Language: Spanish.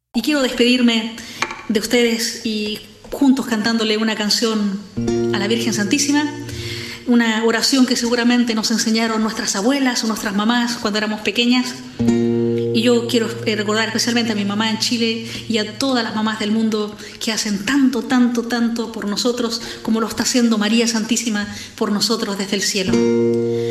Y quiero despedirme de ustedes y juntos cantándole una canción a la Virgen Santísima, una oración que seguramente nos enseñaron nuestras abuelas o nuestras mamás cuando éramos pequeñas. Y yo quiero recordar especialmente a mi mamá en Chile y a todas las mamás del mundo que hacen tanto, tanto, tanto por nosotros como lo está haciendo María Santísima por nosotros desde el cielo.